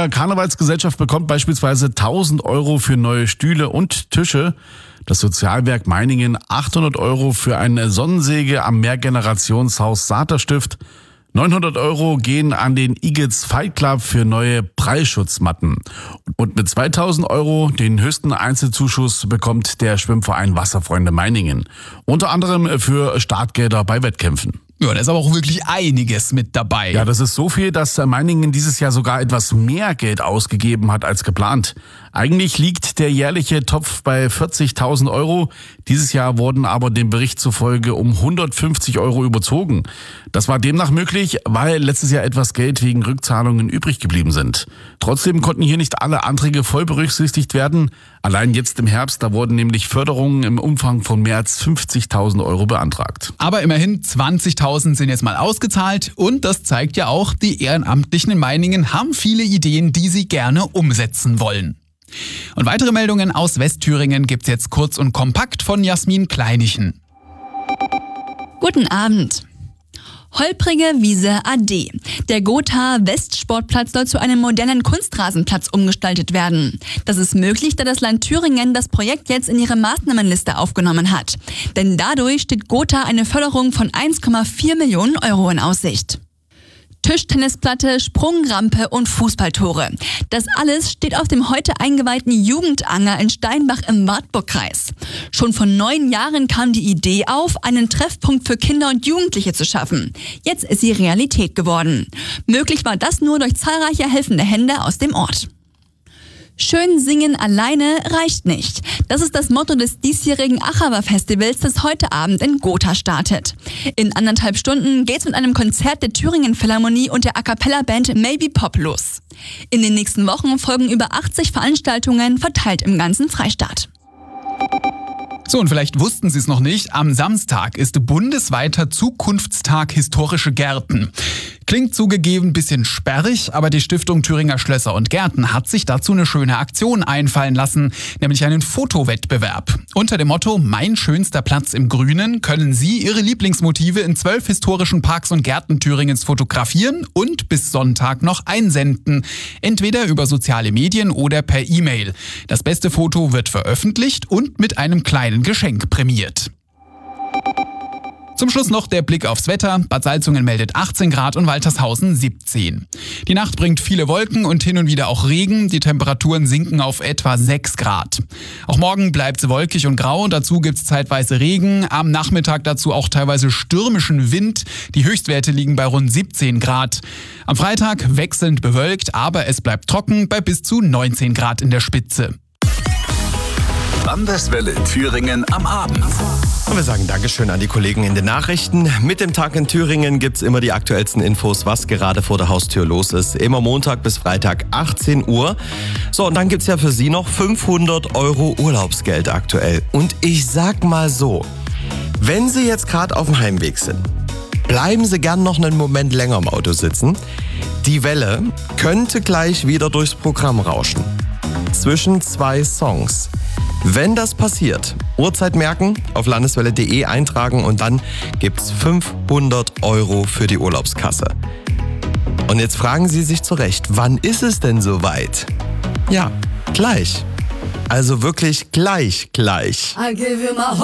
Meininger Karnevalsgesellschaft bekommt beispielsweise 1.000 Euro für neue Stühle und Tische. Das Sozialwerk Meiningen 800 Euro für eine Sonnensäge am Mehrgenerationshaus Saterstift. 900 Euro gehen an den Igitz Fight Club für neue Prallschutzmatten. Und mit 2.000 Euro, den höchsten Einzelzuschuss, bekommt der Schwimmverein Wasserfreunde Meiningen. Unter anderem für Startgelder bei Wettkämpfen. Ja, da ist aber auch wirklich einiges mit dabei. Ja, das ist so viel, dass Meiningen dieses Jahr sogar etwas mehr Geld ausgegeben hat als geplant. Eigentlich liegt der jährliche Topf bei 40.000 Euro. Dieses Jahr wurden aber dem Bericht zufolge um 150 Euro überzogen. Das war demnach möglich, weil letztes Jahr etwas Geld wegen Rückzahlungen übrig geblieben sind. Trotzdem konnten hier nicht alle Anträge voll berücksichtigt werden. Allein jetzt im Herbst, da wurden nämlich Förderungen im Umfang von mehr als 50.000 Euro beantragt. Aber immerhin 20.000 sind jetzt mal ausgezahlt und das zeigt ja auch, die Ehrenamtlichen in Meiningen haben viele Ideen, die sie gerne umsetzen wollen. Und weitere Meldungen aus Westthüringen gibt's jetzt kurz und kompakt von Jasmin Kleinichen. Guten Abend. Holprige Wiese AD. Der Gotha-Westsportplatz soll zu einem modernen Kunstrasenplatz umgestaltet werden. Das ist möglich, da das Land Thüringen das Projekt jetzt in ihre Maßnahmenliste aufgenommen hat. Denn dadurch steht Gotha eine Förderung von 1,4 Millionen Euro in Aussicht. Tischtennisplatte, Sprungrampe und Fußballtore. Das alles steht auf dem heute eingeweihten Jugendanger in Steinbach im Wartburgkreis. Schon vor 9 Jahren kam die Idee auf, einen Treffpunkt für Kinder und Jugendliche zu schaffen. Jetzt ist sie Realität geworden. Möglich war das nur durch zahlreiche helfende Hände aus dem Ort. Schön singen alleine reicht nicht. Das ist das Motto des diesjährigen Achawa-Festivals, das heute Abend in Gotha startet. In 1,5 Stunden geht's mit einem Konzert der Thüringen Philharmonie und der A-Cappella-Band Maybe Pop los. In den nächsten Wochen folgen über 80 Veranstaltungen, verteilt im ganzen Freistaat. So, und vielleicht wussten Sie es noch nicht, am Samstag ist bundesweiter Zukunftstag Historische Gärten. Klingt zugegeben ein bisschen sperrig, aber die Stiftung Thüringer Schlösser und Gärten hat sich dazu eine schöne Aktion einfallen lassen, nämlich einen Fotowettbewerb. Unter dem Motto Mein schönster Platz im Grünen können Sie Ihre Lieblingsmotive in 12 historischen Parks und Gärten Thüringens fotografieren und bis Sonntag noch einsenden. Entweder über soziale Medien oder per E-Mail. Das beste Foto wird veröffentlicht und mit einem kleinen Geschenk prämiert. Zum Schluss noch der Blick aufs Wetter. Bad Salzungen meldet 18 Grad und Waltershausen 17. Die Nacht bringt viele Wolken und hin und wieder auch Regen. Die Temperaturen sinken auf etwa 6 Grad. Auch morgen bleibt es wolkig und grau. Dazu gibt's zeitweise Regen. Am Nachmittag dazu auch teilweise stürmischen Wind. Die Höchstwerte liegen bei rund 17 Grad. Am Freitag wechselnd bewölkt, aber es bleibt trocken bei bis zu 19 Grad in der Spitze. Landeswelle Thüringen am Abend. Und wir sagen Dankeschön an die Kollegen in den Nachrichten. Mit dem Tag in Thüringen gibt's immer die aktuellsten Infos, was gerade vor der Haustür los ist. Immer Montag bis Freitag 18 Uhr. So, und dann gibt's ja für Sie noch 500 Euro Urlaubsgeld aktuell. Und ich sag mal so, wenn Sie jetzt gerade auf dem Heimweg sind, bleiben Sie gern noch einen Moment länger im Auto sitzen. Die Welle könnte gleich wieder durchs Programm rauschen. Zwischen 2 Songs. Wenn das passiert, Uhrzeit merken, auf landeswelle.de eintragen und dann gibt's 500 Euro für die Urlaubskasse. Und jetzt fragen Sie sich zurecht, wann ist es denn soweit? Ja, gleich. Also wirklich gleich. I give you my